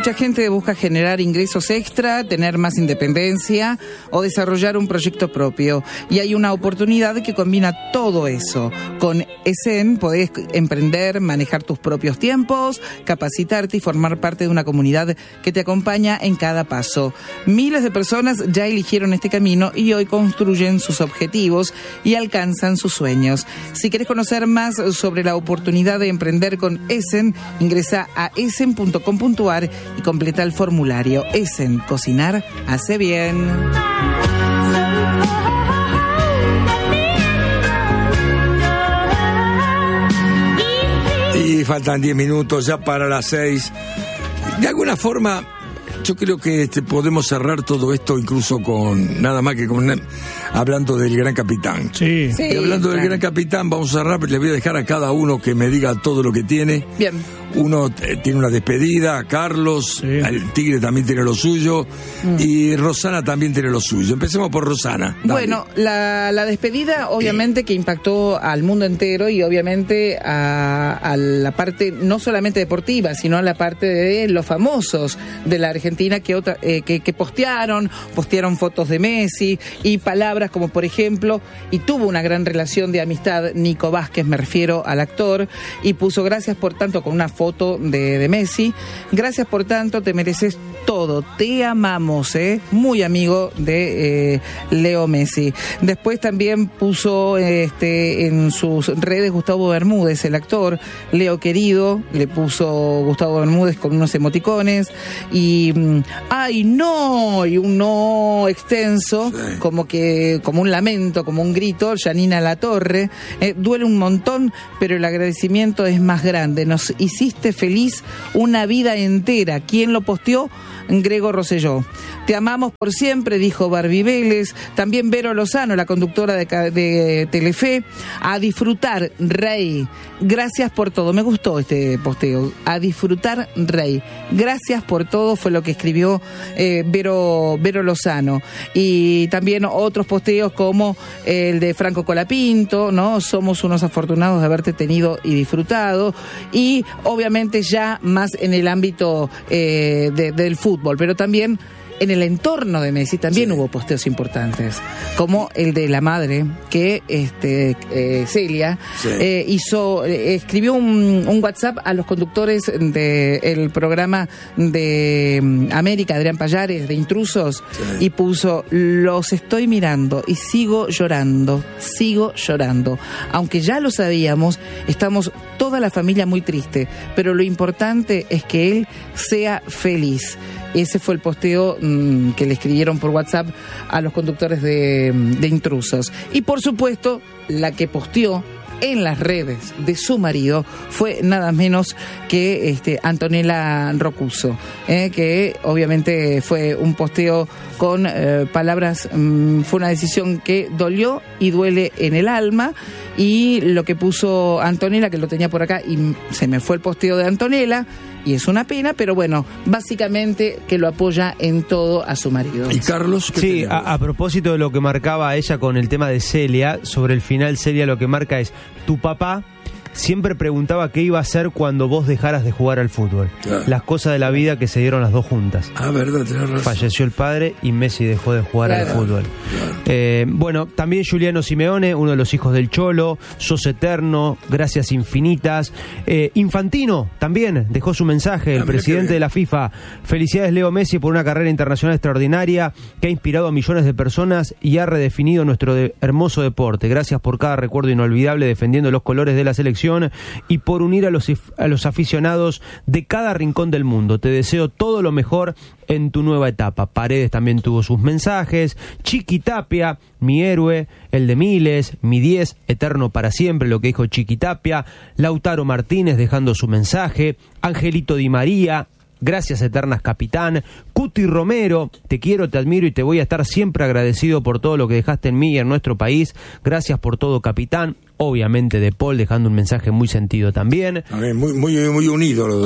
mucha gente busca generar ingresos extra, tener más independencia o desarrollar un proyecto propio. Y hay una oportunidad que combina todo eso. Con ESEN podés emprender, manejar tus propios tiempos, capacitarte y formar parte de una comunidad que te acompaña en cada paso. Miles de personas ya eligieron este camino y hoy construyen sus objetivos y alcanzan sus sueños. Si querés conocer más sobre la oportunidad de emprender con ESEN, ingresa a esen.com.ar y completa el formulario. ESEN, cocinar hace bien. Y faltan 10 minutos ya para las 6. De alguna forma, yo creo que podemos cerrar todo esto incluso con nada más que con hablando del Gran Capitán. Sí. Y hablando del Gran Capitán, vamos a cerrar, le voy a dejar a cada uno que me diga todo lo que tiene. Bien. Uno tiene una despedida, Carlos, sí. El Tigre también tiene lo suyo, y Rosana también tiene lo suyo. Empecemos por Rosana. Dale. Bueno, la despedida obviamente que impactó al mundo entero y obviamente a la parte no solamente deportiva, sino a la parte de los famosos de la Argentina que postearon fotos de Messi y palabras como por ejemplo, y tuvo una gran relación de amistad, Nico Vázquez, me refiero al actor, y puso gracias por tanto con una foto de Messi, gracias por tanto, te mereces todo, te amamos, muy amigo de Leo Messi. Después también puso en sus redes Gustavo Bermúdez, el actor, Leo querido, le puso Gustavo Bermúdez con unos emoticones y ¡ay no! Y un no extenso, sí. como un lamento, como un grito, Janina Latorre, duele un montón, pero el agradecimiento es más grande, nos hiciste feliz una vida entera. ¿Quién lo posteó? Grego Rosselló. Te amamos por siempre, dijo Barbie Vélez. También Vero Lozano, la conductora de Telefe. A disfrutar, Rey. Gracias por todo. Me gustó este posteo. A disfrutar, Rey. Gracias por todo, fue lo que escribió Vero Lozano. Y también otros posteos como el de Franco Colapinto, ¿no? Somos unos afortunados de haberte tenido y disfrutado. Y obviamente ya más en el ámbito del fútbol, pero también en el entorno de Messi también hubo posteos importantes, como el de la madre, que Celia escribió un WhatsApp a los conductores del programa de América, Adrián Pallares, de Intrusos, y puso: los estoy mirando y sigo llorando, aunque ya lo sabíamos, estamos toda la familia muy triste, pero lo importante es que él sea feliz. Ese fue el posteo que le escribieron por WhatsApp a los conductores de Intrusos. Y por supuesto, la que posteó en las redes de su marido fue nada menos que Antonella Rocuso, que obviamente fue un posteo con palabras, fue una decisión que dolió y duele en el alma. Y lo que puso Antonella, que lo tenía por acá y se me fue el posteo de Antonella, y es una pena, pero bueno, básicamente que lo apoya en todo a su marido. ¿Y Carlos? Sí, a propósito de lo que marcaba ella con el tema de Celia, sobre el final Celia lo que marca es: tu papá siempre preguntaba qué iba a hacer cuando vos dejaras de jugar al fútbol. Claro. Las cosas de la vida que se dieron las dos juntas. Ah, verdad, tenés razón. Falleció el padre y Messi dejó de jugar al fútbol. Claro. Bueno, también Juliano Simeone, uno de los hijos del Cholo, sos eterno, gracias infinitas. Infantino también dejó su mensaje, el presidente de la FIFA. Felicidades, Leo Messi, por una carrera internacional extraordinaria que ha inspirado a millones de personas y ha redefinido nuestro hermoso deporte. Gracias por cada recuerdo inolvidable defendiendo los colores de la selección y por unir a los aficionados de cada rincón del mundo. Te deseo todo lo mejor en tu nueva etapa. Paredes también tuvo sus mensajes. Chiqui Tapia, mi héroe, el de miles, mi 10, eterno para siempre, lo que dijo Chiqui Tapia. Lautaro Martínez dejando su mensaje. Angelito Di María, gracias eternas, capitán. Cuti Romero, te quiero, te admiro y te voy a estar siempre agradecido por todo lo que dejaste en mí y en nuestro país. Gracias por todo, capitán. Obviamente De Paul dejando un mensaje muy sentido también. Muy unidos los dos.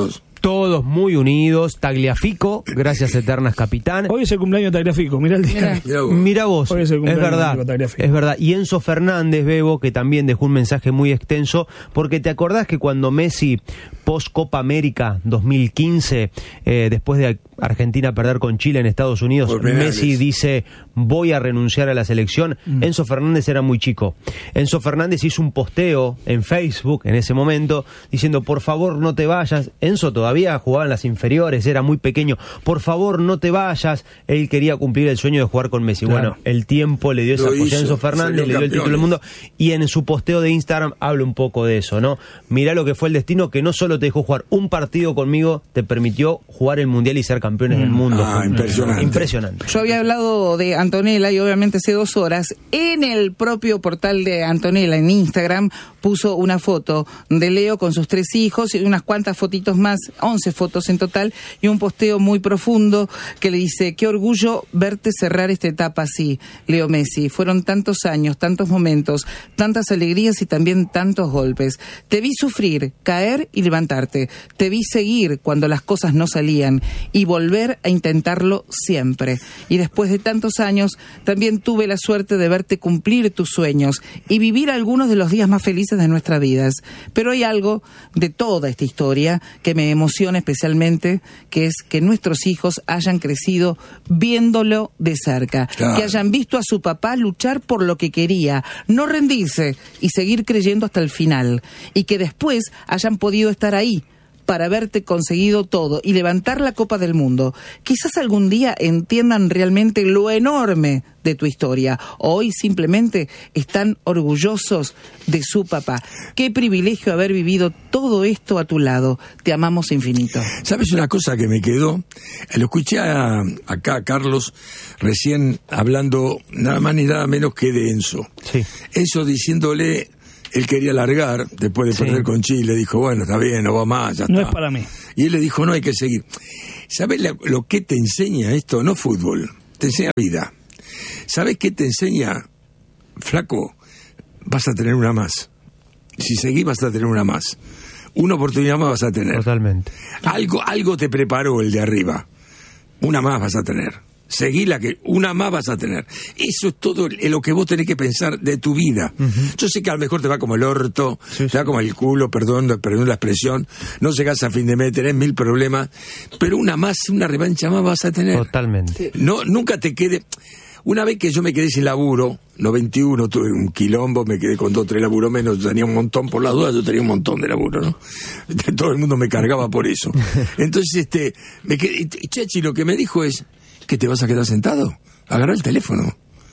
todos muy unidos. Tagliafico, gracias eternas, capitán. Hoy es el cumpleaños de Tagliafico, mirá el día. Mira vos, Hoy es el cumpleaños de verdad, es verdad. Y Enzo Fernández, Bebo, que también dejó un mensaje muy extenso, porque te acordás que cuando Messi, post Copa América 2015, después de Argentina perder con Chile en Estados Unidos, Messi dice, voy a renunciar a la selección. Enzo Fernández era muy chico. Enzo Fernández hizo un posteo en Facebook en ese momento diciendo, por favor no te vayas. Enzo todavía jugaba en las inferiores, era muy pequeño. Por favor no te vayas. Él quería cumplir el sueño de jugar con Messi. Claro. Bueno, el tiempo le dio esa posición a Enzo Fernández, le dio el título del mundo, y en su posteo de Instagram habla un poco de eso, ¿no? Mirá lo que fue el destino, que no solo te dejó jugar un partido conmigo, te permitió jugar el Mundial y ser campeones del mundo. Impresionante. Yo había hablado de Antonella y obviamente hace 2 horas en el propio portal de Antonella en Instagram puso una foto de Leo con sus 3 hijos y unas cuantas fotitos más, 11 fotos en total, y un posteo muy profundo que le dice, qué orgullo verte cerrar esta etapa así, Leo Messi. Fueron tantos años, tantos momentos, tantas alegrías y también tantos golpes. Te vi sufrir, caer y levantarte. Te vi seguir cuando las cosas no salían y volver a intentarlo siempre. Y después de tantos años, también tuve la suerte de verte cumplir tus sueños y vivir algunos de los días más felices de nuestras vidas. Pero hay algo de toda esta historia que me emociona especialmente, que es que nuestros hijos hayan crecido viéndolo de cerca, que hayan visto a su papá luchar por lo que quería, no rendirse y seguir creyendo hasta el final, y que después hayan podido estar ahí para haberte conseguido todo y levantar la Copa del Mundo. Quizás algún día entiendan realmente lo enorme de tu historia. Hoy simplemente están orgullosos de su papá. Qué privilegio haber vivido todo esto a tu lado. Te amamos infinito. ¿Sabes una cosa que me quedó? Lo escuché acá a Carlos recién hablando nada más ni nada menos que de Enzo. Sí. Enzo diciéndole... Él quería largar, después de perder con Chile, dijo, bueno, está bien, no va más, ya no está. Es para mí. Y él le dijo, no, hay que seguir. ¿Sabes lo que te enseña esto? No fútbol, te enseña vida. ¿Sabes qué te enseña? Flaco, vas a tener una más. Si seguís vas a tener una más. Una oportunidad más vas a tener. Totalmente. Algo te preparó el de arriba. Una más vas a tener. Seguí la que una más vas a tener. Eso es todo lo que vos tenés que pensar de tu vida. Yo sé que a lo mejor te va como el orto, te va como el culo, perdón la expresión, no llegás a fin de mes, tenés 1000 problemas, pero una revancha más vas a tener. Totalmente. No, nunca te quede. Una vez que yo me quedé sin laburo, 91, tuve un quilombo, me quedé con 2 o 3 laburos menos, yo tenía un montón por las dudas, yo tenía un montón de laburo, ¿no? Todo el mundo me cargaba por eso. Entonces, me quedé, Chechi lo que me dijo es, ¿que te vas a quedar sentado? Agarra el teléfono.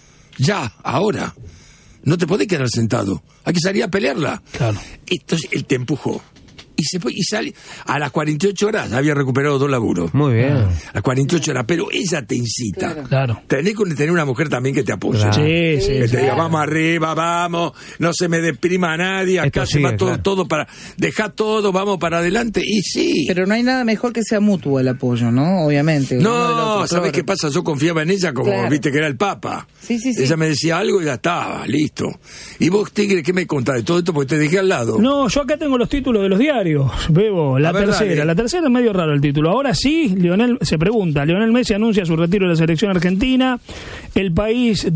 Ya, ahora. No te podés quedar sentado. Hay que salir a pelearla. Claro. Entonces él te empujó. Y se fue, y sale. A las 48 horas había recuperado 2 laburos. Muy bien. A las 48 horas. Pero ella te incita. Claro. Tenés que tener una mujer también que te apoye. Claro. Sí, Que te diga, vamos arriba, vamos. No se me deprima a nadie. Acá Esto se va sigue, todo, claro. todo para. Deja todo, vamos para adelante. Y sí. Pero no hay nada mejor que sea mutuo el apoyo, ¿no? Obviamente. No, ¿sabés qué pasa? Yo confiaba en ella como, viste, que era el Papa. Sí. Ella me decía algo y ya estaba, listo. ¿Y vos, Tigre, qué me contás de todo esto? Porque te dejé al lado. No, yo acá tengo los títulos de los diarios, Bebo. La tercera es medio raro el título. Ahora sí, Lionel Messi anuncia su retiro de la selección argentina. El país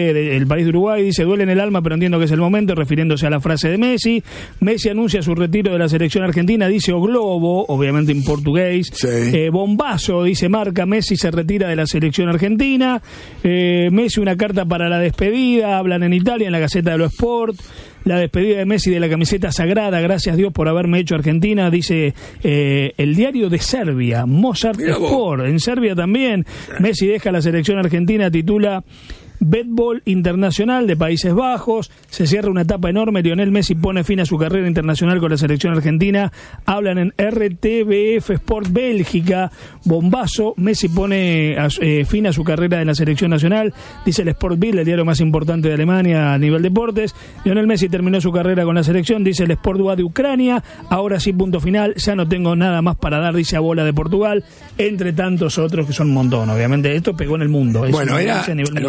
de Uruguay dice, duele en el alma, pero entiendo que es el momento, refiriéndose a la frase de Messi. Messi anuncia su retiro de la selección argentina, dice O Globo, obviamente en portugués. Sí. Bombazo, dice Marca, Messi se retira de la selección argentina. Messi una carta para la despedida, hablan en Italia, en la Gazzetta dello Sport. La despedida de Messi de la camiseta sagrada, gracias Dios por haberme hecho Argentina, dice el diario de Serbia, Mozart Sport, en Serbia también. Messi deja la selección argentina, titula Béisbol Internacional de Países Bajos, se cierra una etapa enorme, Lionel Messi pone fin a su carrera internacional con la selección argentina, hablan en RTBF Sport Bélgica, bombazo, Messi pone fin a su carrera en la selección nacional, dice el Sport Bild, el diario más importante de Alemania a nivel deportes. Lionel Messi terminó su carrera con la selección, dice el Sport UA de Ucrania, ahora sí, punto final, ya no tengo nada más para dar, dice Bola de Portugal, entre tantos otros que son un montón, obviamente, esto pegó en el mundo. Bueno, lo que pasa es que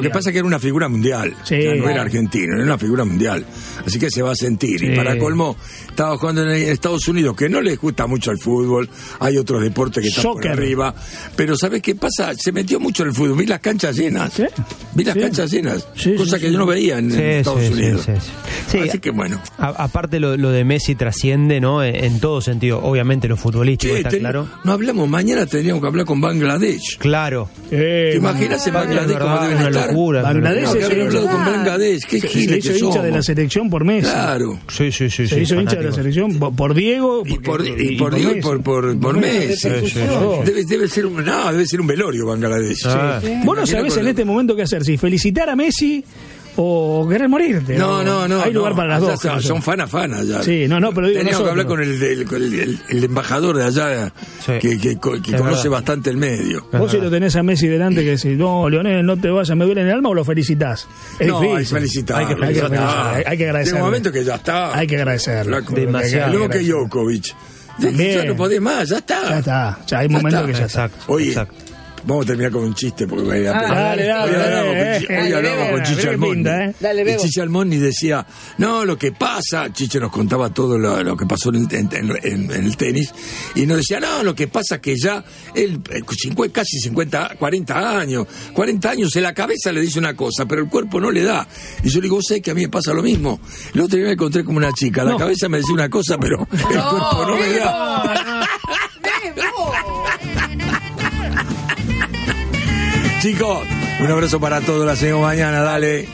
era una figura mundial. Sí. Ya no era argentino, era una figura mundial. Así que se va a sentir. Sí. Y para colmo, estaba jugando en Estados Unidos, que no les gusta mucho el fútbol. Hay otros deportes que están Soccer. por arriba. Pero ¿sabes qué pasa? Se metió mucho en el fútbol. Vi las canchas llenas. ¿Sí? Vi las Sí. canchas llenas. Sí, cosa sí, que sí. yo no veía en Estados Unidos. Sí. Así que bueno. Aparte lo de Messi trasciende, ¿no? En todo sentido. Obviamente lo futbolístico, Che, está claro. no hablamos, mañana tendríamos que hablar con Bangladesh. Claro. ¿Te imaginas en Bangladesh cómo deben una estar? locura. Bangladesh No, que haber hablado con Bangladesh, qué se giles hizo que hincha de la somos. selección por Messi. Claro. Sí. Se hizo hincha de la selección por Diego. Y por porque- Diego y por Messi. repercusión. Debe ser un velorio Bangladesh. Ah. Vos no sabés en este momento qué hacer, si felicitar a Messi o querer morirte. No. Hay lugar para las Allá dos. creo yo. son fanas ya. Sí, no, pero digo Teníamos que hablar nosotros. con el embajador de allá, Sí. que conoce verdad. bastante el medio. Vos si lo tenés a Messi delante que decís, no, Leonel, no te vayas, me duele en el alma, o lo felicitas. Es No, hay que difícil. felicitar. Hay que felicitar, hay que agradecerle. En un momento que ya está. Hay que agradecerle. Flaco. Demasiado. Lo mismo que Djokovic. También. Ya no podés más, ya está. Ya está, ya hay momentos que ya está. Exacto. Oye, exacto. vamos a terminar con un chiste porque Dale, hoy hablamos con Chicha Almoni. Dale, Y Bebo. Chicha Almoni decía, no, lo que pasa, Chicha nos contaba todo lo que pasó en el tenis, y nos decía, no, lo que pasa es que ya él, casi 40 años en la cabeza le dice una cosa, pero el cuerpo no le da. Y yo le digo, sé que a mí me pasa lo mismo. El otro día me encontré como una chica, la cabeza me decía una cosa, pero el cuerpo no me da. Chicos, un abrazo para todos, la seguimos mañana, dale.